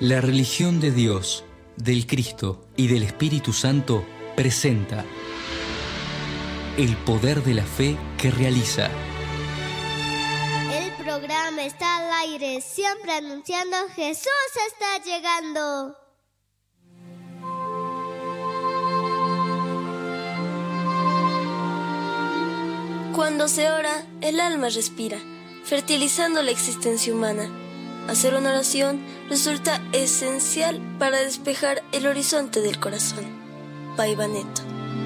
La religión de Dios, del Cristo y del Espíritu Santo presenta el poder de la fe que realiza. El programa está al aire, siempre anunciando Jesús está llegando. Cuando se ora, el alma respira, fertilizando la existencia humana. Hacer una oración resulta esencial para despejar el horizonte del corazón. Paivaneto.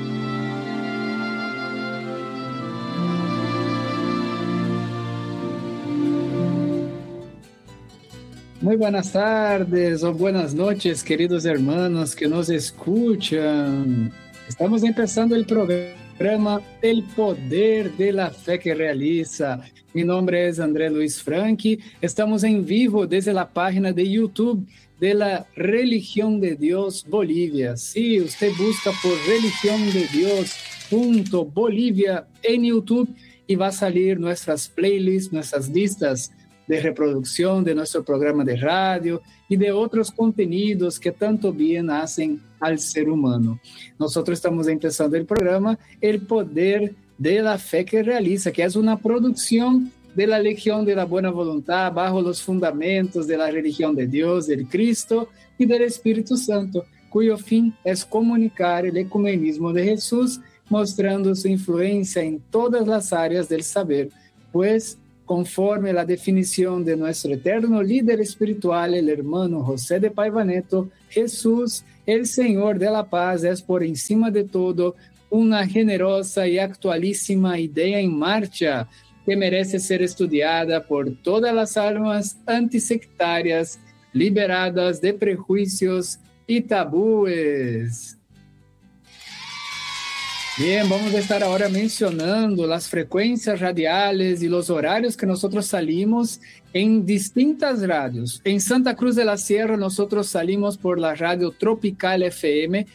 Muy buenas tardes o buenas noches, queridos hermanos que nos escuchan. Estamos empezando el programa El Poder de la Fe que Realiza. Mi nombre es André Luis Franchi. Estamos en vivo desde la página de YouTube de la Religión de Dios Bolivia. Sí, usted busca por Religión de Dios.bolivia en YouTube y va a salir nuestras playlists, nuestras listas de reproducción de nuestro programa de radio y de otros contenidos que tanto bien hacen al ser humano. Nosotros estamos empezando el programa El Poder de la Fe que Realiza, que es una producción de la Legión de la Buena Voluntad bajo los fundamentos de la religión de Dios, del Cristo y del Espíritu Santo, cuyo fin es comunicar el ecumenismo de Jesús, mostrando su influencia en todas las áreas del saber, pues conforme la definición de nuestro eterno líder espiritual, el hermano José de Paivaneto, Jesús, el Señor de la paz, es por encima de todo una generosa y actualísima idea en marcha que merece ser estudiada por todas las almas antisectarias, liberadas de prejuicios y tabúes. Bien, vamos a estar ahora mencionando las frecuencias radiales y los horarios que nosotros salimos en distintas radios. En Santa Cruz de la Sierra nosotros salimos por la radio Tropical FM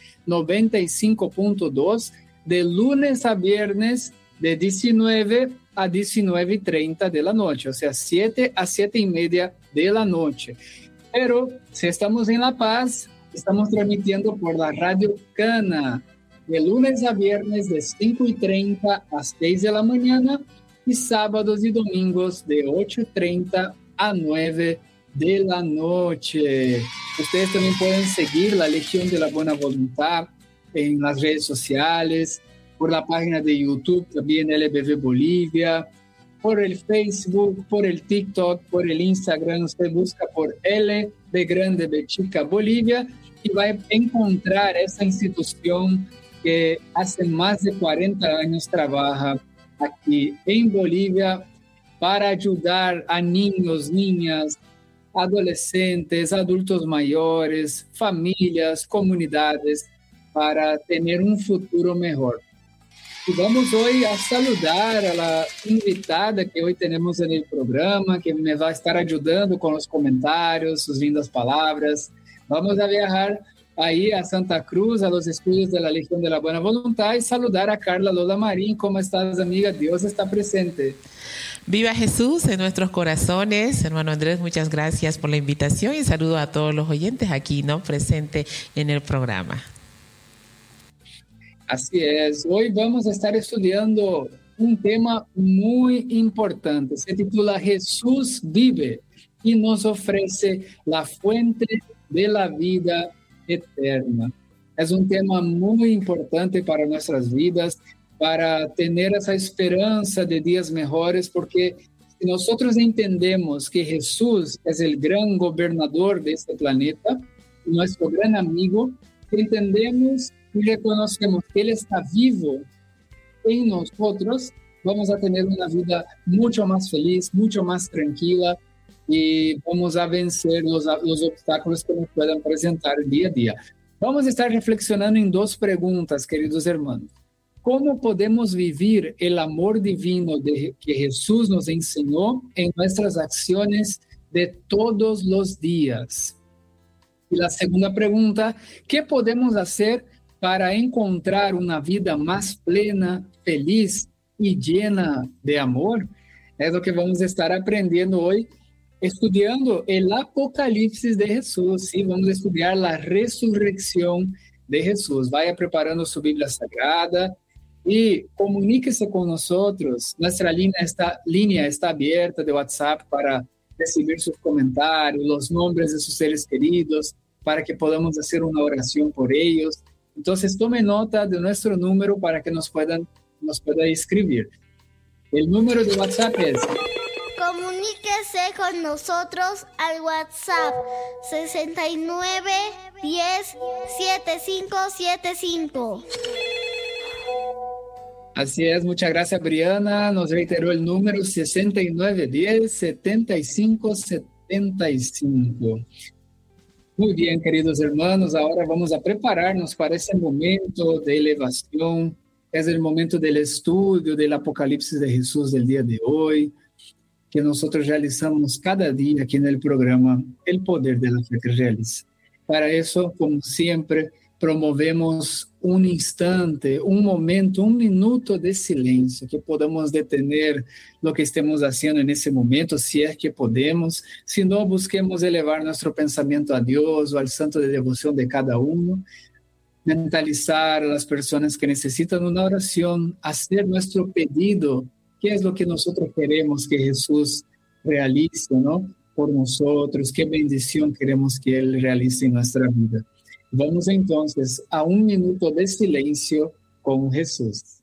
95.2 de lunes a viernes de 19 a 19:30 de la noche, o sea, 7 a 7:30 de la noche. Pero si estamos en La Paz, estamos transmitiendo por la radio Cana, de lunes a viernes de 5:30 a 6 de la mañana y sábados y domingos de 8:30 a 9 de la noche. Ustedes también pueden seguir la Legión de la Buena Voluntad en las redes sociales, por la página de YouTube también LBV Bolivia, por el Facebook, por el TikTok, por el Instagram. Usted busca por L de Grande B Chica Bolivia y va a encontrar esa institución que hace más de 40 años trabaja aquí en Bolivia para ayudar a niños, niñas, adolescentes, adultos mayores, familias, comunidades, para tener un futuro mejor. Y vamos hoy a saludar a la invitada que hoy tenemos en el programa, que me va a estar ayudando con los comentarios, sus lindas palabras. Vamos a viajar ahí a Santa Cruz, a los estudios de la Legión de la Buena Voluntad y saludar a Carla Lola Marín. ¿Cómo estás, amiga? Dios está presente. Viva Jesús en nuestros corazones. Hermano Andrés, muchas gracias por la invitación y saludo a todos los oyentes aquí, ¿no? Presente en el programa. Así es. Hoy vamos a estar estudiando un tema muy importante. Se titula Jesús vive y nos ofrece la fuente de la vida eterna. Es un tema muy importante para nuestras vidas, para tener esa esperanza de días mejores, porque si nosotros entendemos que Jesús es el gran gobernador de este planeta, nuestro gran amigo, entendemos y reconocemos que Él está vivo en nosotros, vamos a tener una vida mucho más feliz, mucho más tranquila y vamos a vencer los obstáculos que nos puedan presentar día a día. Vamos a estar reflexionando en dos preguntas, queridos hermanos. ¿Cómo podemos vivir el amor divino que Jesús nos enseñó en nuestras acciones de todos los días? Y la segunda pregunta, ¿qué podemos hacer para encontrar una vida más plena, feliz y llena de amor? Es lo que vamos a estar aprendiendo hoy estudiando el Apocalipsis de Jesús, ¿sí? Vamos a estudiar la resurrección de Jesús. Vaya preparando su Biblia Sagrada y comuníquese con nosotros. Nuestra línea está abierta de WhatsApp para recibir sus comentarios, los nombres de sus seres queridos, para que podamos hacer una oración por ellos. Entonces, tome nota de nuestro número para que nos pueda escribir. El número de WhatsApp es... Comuníquese con nosotros al WhatsApp 69 10 7575. Así es, muchas gracias, Briana. Nos reiteró el número 6910 7575. Muy bien, queridos hermanos, ahora vamos a prepararnos para ese momento de elevación. Es el momento del estudio del Apocalipsis de Jesús del día de hoy, que nosotros realizamos cada día aquí en el programa El Poder de la Fe que Realiza. Para eso, como siempre, promovemos un instante, un momento, un minuto de silencio, que podamos detener lo que estemos haciendo en ese momento, si es que podemos. Si no, busquemos elevar nuestro pensamiento a Dios o al santo de devoción de cada uno, mentalizar a las personas que necesitan una oración, hacer nuestro pedido, qué es lo que nosotros queremos que Jesús realice, ¿no? Por nosotros, qué bendición queremos que Él realice en nuestra vida. Vamos entonces a un minuto de silencio con Jesús.